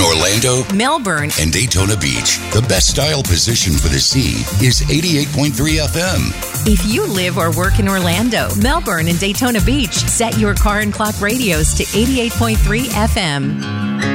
Orlando, Melbourne, and Daytona Beach, the best style position for the sea is 88.3 FM. If you live or work in Orlando, Melbourne, and Daytona Beach, set your car and clock radios to 88.3 FM.